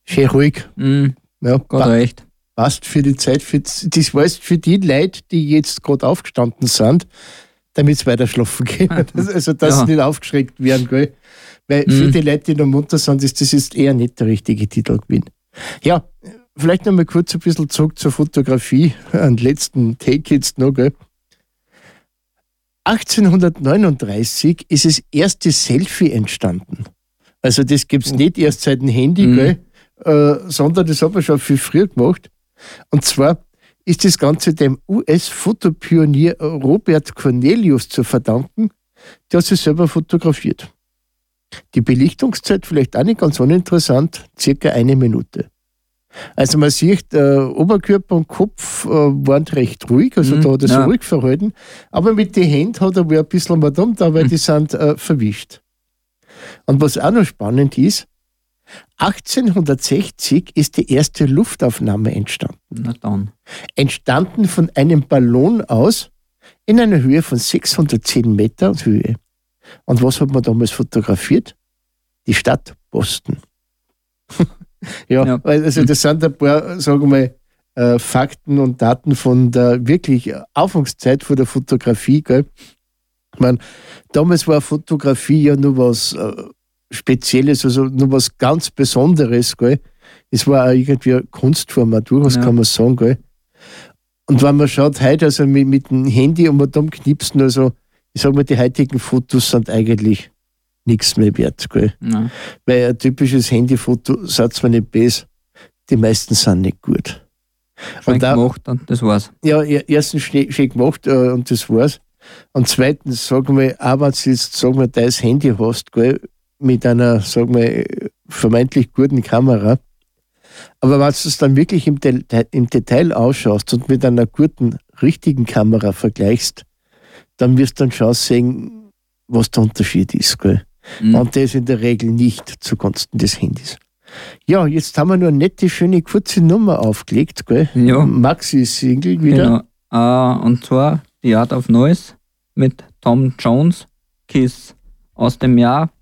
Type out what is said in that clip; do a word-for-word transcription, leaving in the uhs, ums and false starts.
schön ruhig. Mhm. Ja, Gott pa- recht. passt für die Zeit. Für, das war jetzt für die Leute, die jetzt gerade aufgestanden sind, damit sie weiter schlafen können. Also, dass Ja. sie nicht aufgeschreckt werden, gell? Weil Mhm. für die Leute, die noch munter sind, ist das jetzt eher nicht der richtige Titel gewesen. Ja, vielleicht noch mal kurz ein bisschen zurück zur Fotografie. Einen letzten Take jetzt noch, gell? achtzehnhundertneununddreißig ist das erste Selfie entstanden. Also das gibt es nicht erst seit dem Handy, Mhm. gell? Äh, sondern das hat man schon viel früher gemacht. Und zwar ist das Ganze dem U S-Fotopionier Robert Cornelius zu verdanken, der sich selber fotografiert. Die Belichtungszeit, vielleicht auch nicht ganz uninteressant, circa eine Minute. Also man sieht, äh, Oberkörper und Kopf äh, waren recht ruhig, also Mhm, da hat er ja. so ruhig verhalten, aber mit den Händen hat er wohl ein bisschen mal dumm da, weil die sind äh, verwischt. Und was auch noch spannend ist, achtzehnhundertsechzig ist die erste Luftaufnahme entstanden. Na dann. Entstanden von einem Ballon aus in einer Höhe von sechshundertzehn Meter Höhe. Und was hat man damals fotografiert? Die Stadt Boston. ja, Ja. also das sind ein paar, sagen wir mal, äh, Fakten und Daten von der wirklich Anfangszeit von der Fotografie. Gell? Ich meine, damals war Fotografie ja nur was äh, Spezielles, also nur was ganz Besonderes. Gell? Es war auch irgendwie eine Kunstform, auch durchaus Ja. kann man sagen. Gell? Und wenn man schaut, heute also mit, mit dem Handy und mit dem Knipsen, also ich sage mal, die heutigen Fotos sind eigentlich nichts mehr wert. Gell? Ja. Weil ein typisches Handyfoto, sagt zwar nicht besser, die meisten sind nicht gut. Schön Und auch- gemacht und das war's. Ja, er- erstens schön schön gemacht äh, und das war's. Und zweitens, sagen wir, auch wenn du jetzt, sagen wir, dein Handy hast, gell, mit einer, sagen wir, vermeintlich guten Kamera, aber wenn du es dann wirklich im, Del im Detail ausschaust und mit einer guten, richtigen Kamera vergleichst, dann wirst du dann schon sehen, was der Unterschied ist. Gell? Mhm. Und das in der Regel nicht zugunsten des Handys. Ja, jetzt haben wir nur eine nette, schöne, kurze Nummer aufgelegt. Gell? Ja. Maxi-Single wieder. Genau. Äh, und zwar The Art of Noise mit Tom Jones, Kiss aus dem Jahr